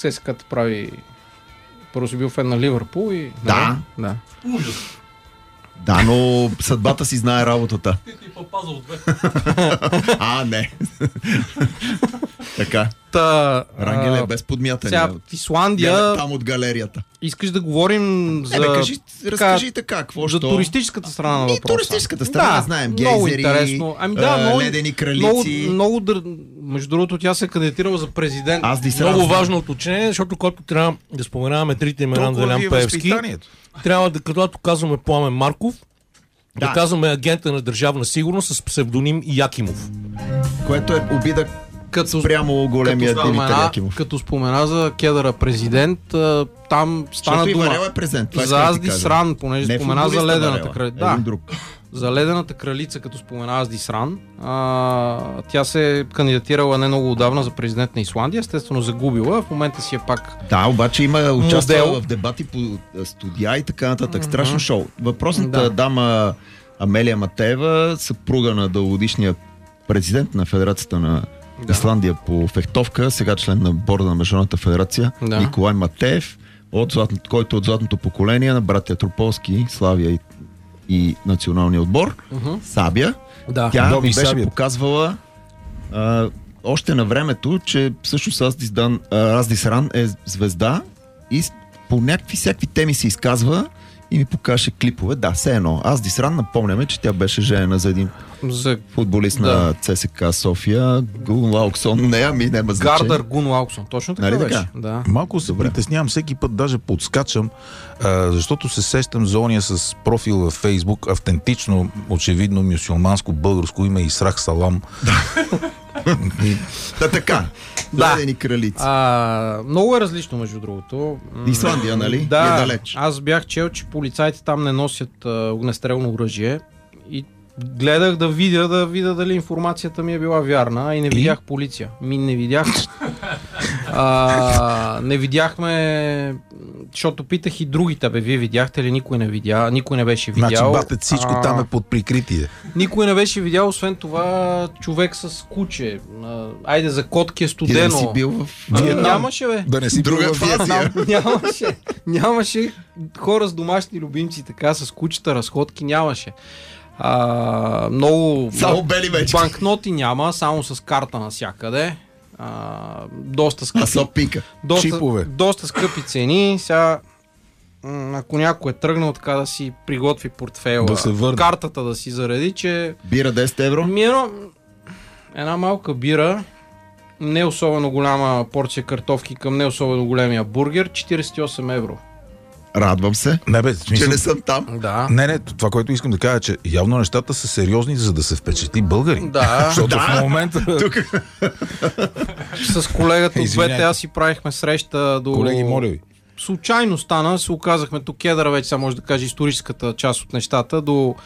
ЦСКА прави... Първо си бил фен на Ливърпул и... Да. Ужас. Да, но съдбата си знае работата. Ти попаза от две. Не. Така. Рангел е без подмятания. Сега в Исландия... Там от галерията. Искаш да говорим за... Разкажи така, какво за туристическата страна на въпроса. И туристическата страна, знаем. Гейзери, много интересно. ледени кралици. Между другото, тя се е кандидатирала за президент. Много важно уточнение, защото когато трябва да споменаваме трите имена на Делян Пеевски, трябва да, когато казваме Пламен Марков, да казваме агента на Държавна сигурност с псевдоним Якимов. Което е обида спрямо големия Димитър Якимов. Като спомена за кедъра президент, там стана дума е президент, за Азди Сран, понеже спомена за ледената кралица. Друг. За ледената кралица, като спомена Азди Сран, тя се е кандидатирала не много отдавна за президент на Исландия, естествено загубила, в момента си е пак обаче има участвала в дебати по студия и така нататък. Страшно шоу. Въпросната дама Амелия Матеева, съпруга на дългогодишния президент на Федерацията на Исландия по фехтовка, сега член на борда на Международната федерация, Николай Матеев, който от златното поколение на братя Трополски, Славия и националния отбор, Сабия. Тя беше показвала още на времето, че всъщност Азди Сран е звезда и по всякакви теми се изказва и ми покаже клипове. все едно. Азди Сран, напомняме, че тя беше женена за един футболист на ЦСКА София, Гун Лауксон. Няма значение. Гардър Гун Лауксон. Точно така беше. Да. Малко се притеснявам, всеки път даже подскачам, защото се сещам за ония с профил във Фейсбук, автентично, очевидно, мюсюлманско, българско име Исрах Салам. Така. Ледени кралици. Много е различно, между другото. Исландия, нали? Да. Е далеч. Аз бях чел, че полицайите там не носят огнестрелно оръжие и гледах да видя дали информацията ми е била вярна и не видях полиция. Не видях. Не видяхме, защото питах и другите, вие видяхте ли? Никой не видя, никой не беше видял. Значи, батът, всичко там е под прикритие. Никой не беше видял, освен това човек с куче. Айде, за котки е студено. Ти да си бил в Виетнам? Нямаше, бе. Да не си друга фазия. Нямаше хора с домашни любимци, така, с кучета, разходки, нямаше. Много само бели вече. Банкноти няма, само с карта навсякъде. Доста скъпи. Доста скъпи цени. Сега, ако някой е тръгнал така да си приготви портфейла, картата да си зареди, че... Бира 10 евро? Една малка бира, не особено голяма порция картофки към не особено големия бургер, 48 евро. Радвам се, че не съм там. Да. Не, това, което искам да кажа, че явно нещата са сериозни, за да се впечатли българи. Да. Защото в момента... С колегата от БТА си правихме среща до... Колеги, моля ви. Случайно стана, се оказахме тук кедъра, вече сега може да кажа историческата част от нещата,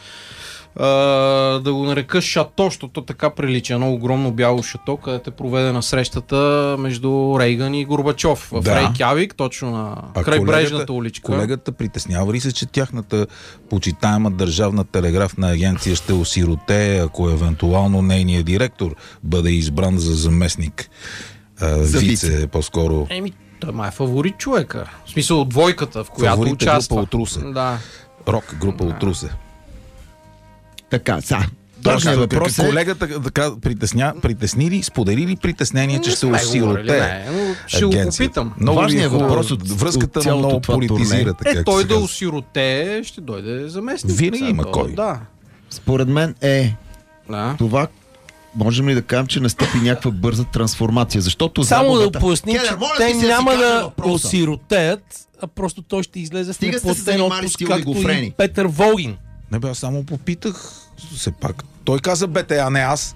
да го нарека шато, защото така прилича. Едно огромно бяло шато, където е проведена срещата между Рейган и Горбачов в Рейкявик, точно на крайбрежната уличка. Колегата притеснява ли се, че тяхната почитаема държавна телеграфна агенция ще осиротее, ако евентуално нейният директор бъде избран за заместник вице, по-скоро? Той май е фаворит човека. В смисъл двойката, в която участва. Група от Русе. Да. Рок група от Русе. Така, точно въпрос е... Колегата така притесни ли, сподели ли притеснение, че ще осиротее? Ще го попитам. Важният въпрос от връзката много политизира. Той да осиротее, ще дойде заместник. Винаги има кой. Според мен това можем ли да кажем, че настъпи някаква бърза трансформация, защото само да поясним, че те няма да осиротеят, а просто той ще излезе в неплатен отпуск, както и Петър Волгин. Не бе, аз само попитах все пак. Той каза БТА, не аз.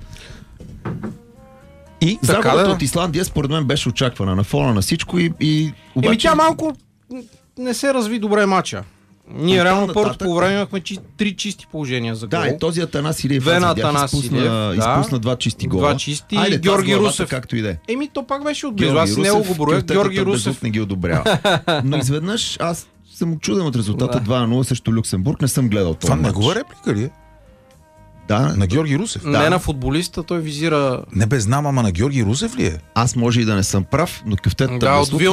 И загубата от Исландия според мен беше очаквана на фона на всичко и обаче... тя малко не се разви добре мача. Ние реално първото по време имахме 3 чисти положения за гол. Да, и този Атанас Илиев изпусна 2 чисти гола. 2 чисти. Айде, Георги Русев. Както и да е. То пак беше отблизо. Аз не го броя. Георги Русев не ги одобрява. Но изведнъж аз съм очуден от резултата 2-0 срещу Люксембург. Не съм гледал това. Това негова реплика ли е? Да. На Георги Русев? Не на футболиста, той визира... Не бе, знам, ама на Георги Русев ли е? Аз може и да не съм прав, но кафтетата